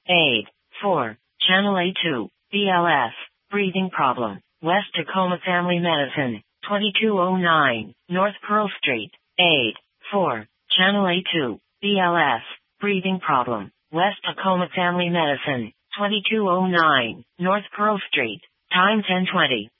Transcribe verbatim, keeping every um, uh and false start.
Aid. four. Channel A two, B L S, breathing problem, West Tacoma Family Medicine, twenty-two oh nine, North Pearl Street. Aid. four. Channel A two, B L S, breathing problem, West Tacoma Family Medicine, twenty-two oh nine, North Pearl Street. Time ten twenty.